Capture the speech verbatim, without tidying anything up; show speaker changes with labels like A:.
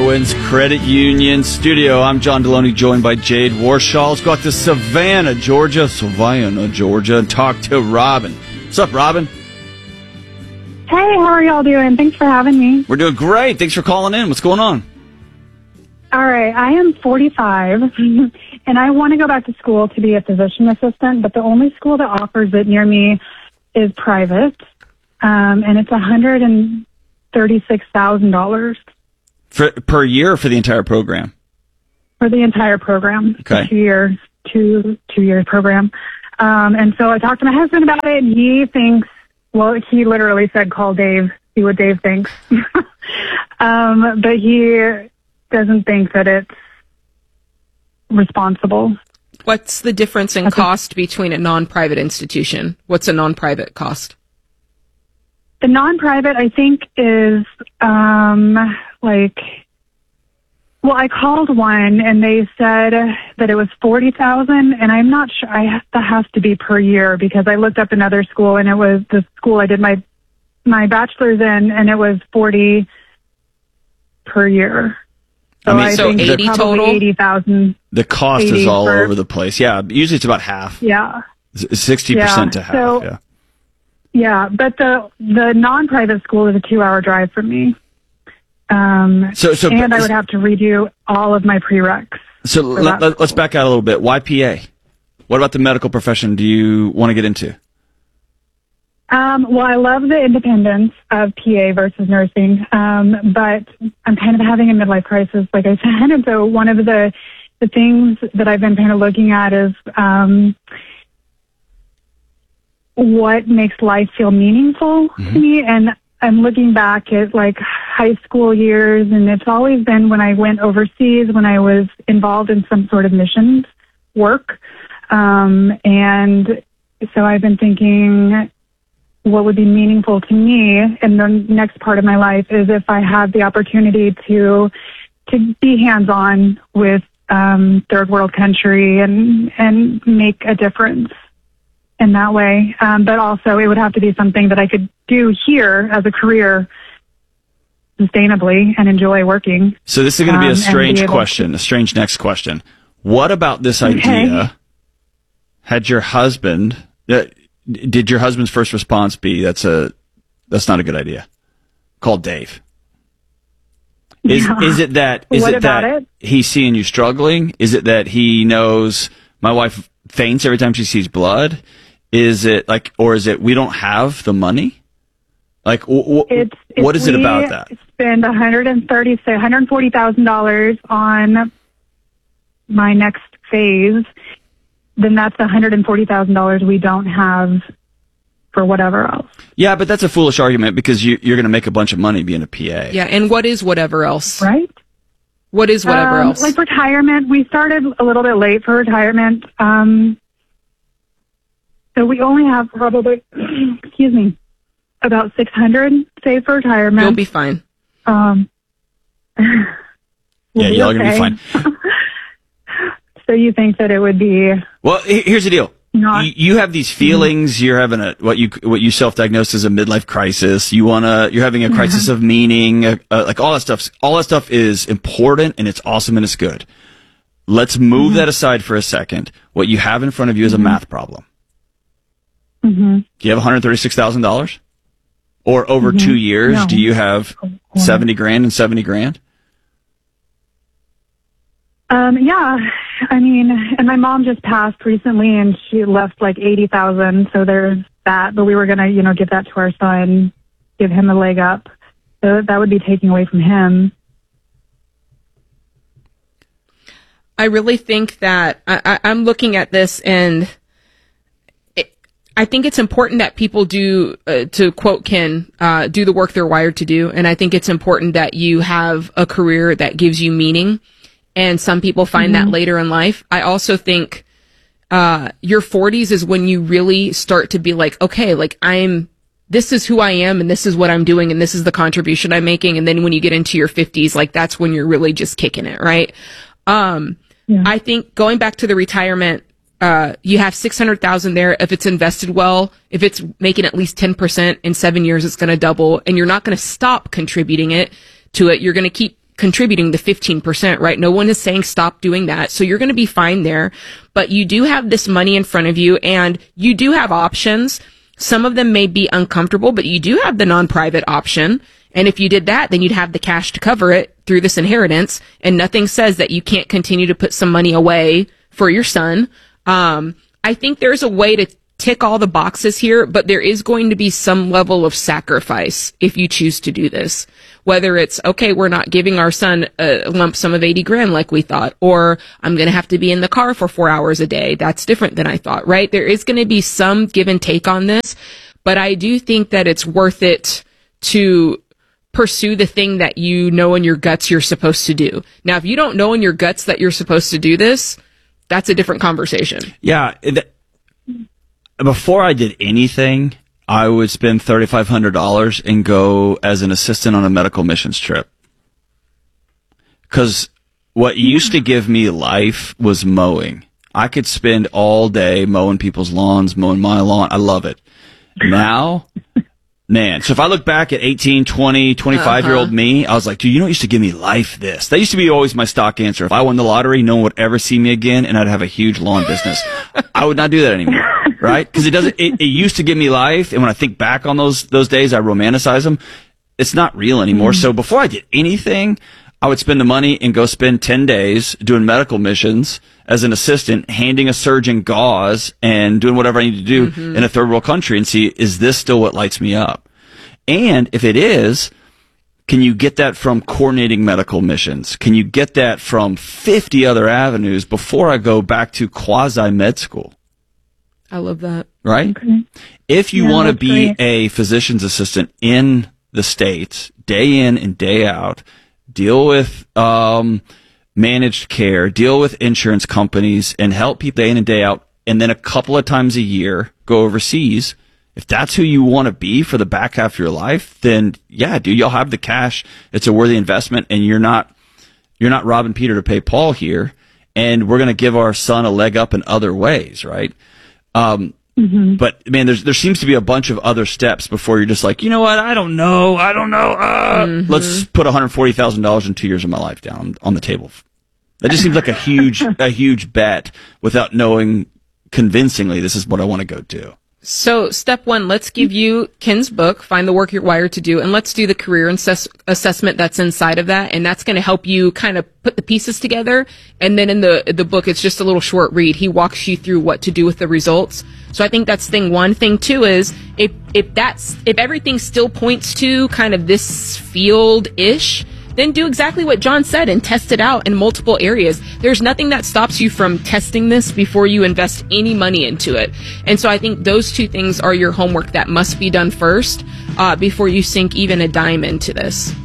A: Owens Credit Union studio. I'm John Deloney, joined by Jade Warshaw. Let's go out to Savannah, Georgia. Savannah, Georgia, and talk to Robin. What's up, Robin?
B: Hey, how are y'all doing? Thanks for having me.
A: We're doing great. Thanks for calling in. What's going on?
B: All right, I am forty-five, and I want to go back to school to be a physician assistant, but the only school that offers it near me is private, um, and it's one hundred thirty-six thousand dollars.
A: For, per year or for the entire program?
B: For the entire program.
A: Okay.
B: Two years, two, two year program. Um, and so I talked to my husband about it, and he thinks, well, he literally said, call Dave, see what Dave thinks. um, but he doesn't think that it's responsible.
C: What's the difference in
B: Okay.
C: cost between a non-private institution? What's a non-private cost?
B: The non-private, I think, is um, like, well, I called one and they said that it was forty thousand, and I'm not sure. I that has to be per year because I looked up another school and it was the school I did my my bachelor's in, and it was forty per year. So
A: I mean,
B: I
C: so
B: think
C: eighty
B: probably
C: total?
B: eighty thousand.
A: The cost is
B: eighty
A: all
B: for-
A: over the place. Yeah, usually it's about half.
B: Yeah.
A: sixty percent
B: Yeah,
A: to half,
B: so-
A: yeah.
B: Yeah, but the the non-private school is a two-hour drive from me. Um,
A: So, so,
B: and I would have to redo all of my prereqs.
A: so
B: for
A: let,
B: that
A: let, let's back out a little bit. Why P A? What about the medical profession do you want to get into?
B: Um, well, I love the independence of P A versus nursing, um, but I'm kind of having a midlife crisis, like I said. And so one of the the things that I've been kind of looking at is um, what makes life feel meaningful
A: Mm-hmm.
B: to me. And I'm looking back at like high school years, and it's always been when I went overseas, when I was involved in some sort of missions work. Um, and so I've been thinking, what would be meaningful to me in the next part of my life is if I had the opportunity to to be hands-on with um, third world country and and make a difference in that way. Um, but also, it would have to be something that I could do here as a career sustainably and enjoy working.
A: So this is going to be
B: Um,
A: a
B: and
A: strange
B: be able
A: question, a strange next question. What about this
B: Okay.
A: idea had your husband, uh, did your husband's first response be, that's a, that's not a good idea? Call Dave. Is,
B: Yeah.
A: is it that, is
B: What
A: it
B: about
A: that
B: it?
A: he's seeing you struggling? Is it that he knows my wife faints every time she sees blood? Is it like, or is it we don't have the money? Like, w- w-
B: It's,
A: what
B: if
A: is it
B: we
A: about that?
B: Spend one hundred thirty, say one hundred forty thousand dollars on my next phase, then that's one hundred forty thousand dollars we don't have for whatever else.
A: Yeah, but that's a foolish argument because you, you're going to make a bunch of money being a P A.
C: Yeah, and what is whatever else?
B: Right?
C: What is whatever
B: Um,
C: else?
B: Like retirement, we started a little bit late for retirement. Um, so we only have probably, excuse me, about six hundred saved for retirement.
C: You'll be fine.
B: Um, we'll
A: Yeah,
B: be
A: y'all are going to
B: okay.
A: be fine.
B: So you think that it would be
A: Well, he- here's the deal.
B: not?
A: You, you have these feelings. You're having a what you what you self-diagnosed as a midlife crisis. You wanna you're having a crisis of meaning. Uh, uh, like all that stuff. All that stuff is important and it's awesome and it's good. Let's move that aside for a second. What you have in front of you is a math problem.
B: Mm-hmm.
A: Do you have one hundred thirty-six thousand dollars? Or over two years,
B: No.
A: do you have seventy grand and seventy grand?
B: Um, yeah, I mean, and my mom just passed recently, and she left like eighty thousand. So there's that. But we were gonna, you know, give that to our son, give him a leg up. So that would be taking away from him.
C: I really think that I, I, I'm looking at this, and it, I think it's important that people do, uh, to quote Ken, uh, do the work they're wired to do. And I think it's important that you have a career that gives you meaning. And some people find that later in life. I also think uh, your forties is when you really start to be like, okay, like I'm, this is who I am, and this is what I'm doing, and this is the contribution I'm making. And then when you get into your fifties, like that's when you're really just kicking it, right? Um,
B: Yeah.
C: I think going back to the retirement, uh, you have six hundred thousand there. If it's invested well, if it's making at least ten percent in seven years, it's going to double, and you're not going to stop contributing it to it. You're going to keep contributing the fifteen percent, right? No one is saying stop doing that. So you're going to be fine there. But you do have this money in front of you, and you do have options. Some of them may be uncomfortable, but you do have the non-private option. And if you did that, then you'd have the cash to cover it through this inheritance. And nothing says that you can't continue to put some money away for your son. Um, I think there's a way to tick all the boxes here, but there is going to be some level of sacrifice if you choose to do this. Whether it's, okay, we're not giving our son a lump sum of eighty grand like we thought, or I'm going to have to be in the car for four hours a day. That's different than I thought, right? There is going to be some give and take on this, but I do think that it's worth it to pursue the thing that you know in your guts you're supposed to do. Now, if you don't know in your guts that you're supposed to do this, that's a different conversation.
A: Yeah. It, before I did anything, I would spend thirty-five hundred dollars and go as an assistant on a medical missions trip. Because what used to give me life was mowing. I could spend all day mowing people's lawns, mowing my lawn. I love it. Now, man, so if I look back at eighteen, twenty, twenty-five-year-old uh-huh. me, I was like, dude, you know what used to give me life? This. That used to be always my stock answer. If I won the lottery, no one would ever see me again, and I'd have a huge lawn business. I would not do that anymore. Right? Because it doesn't, it, it used to give me life. And when I think back on those, those days, I romanticize them. It's not real anymore. Mm-hmm. So before I did anything, I would spend the money and go spend ten days doing medical missions as an assistant, handing a surgeon gauze and doing whatever I need to do mm-hmm. in a third world country and see, is this still what lights me up? And if it is, can you get that from coordinating medical missions? Can you get that from fifty other avenues before I go back to quasi med school?
C: I love that.
A: Right?
B: Okay.
A: If you
B: Yeah,
A: want to
B: that's
A: be
B: great.
A: a physician's assistant in the States, day in and day out, deal with um, managed care, deal with insurance companies, and help people day in and day out, and then a couple of times a year go overseas, if that's who you want to be for the back half of your life, then yeah, dude, you'll have the cash. It's a worthy investment, and you're not you're not robbing Peter to pay Paul here, and we're going to give our son a leg up in other ways, right? Um, mm-hmm. But man, there's, there seems to be a bunch of other steps before you're just like, you know what? I don't know. I don't know. Uh, mm-hmm. Let's put one hundred forty thousand dollars in two years of my life down on the table. That just seems like a huge, a huge bet without knowing convincingly this is what I want to go do.
C: So step one, let's give you Ken's book, Find the Work You're Wired to Do, and let's do the career assess- assessment that's inside of that. And that's going to help you kind of put the pieces together. And then in the, the book, it's just a little short read. He walks you through what to do with the results. So I think that's thing one. Thing two is if, if that's, if everything still points to kind of this field-ish, then do exactly what John said and test it out in multiple areas. There's nothing that stops you from testing this before you invest any money into it. And so I think those two things are your homework that must be done first uh, before you sink even a dime into this.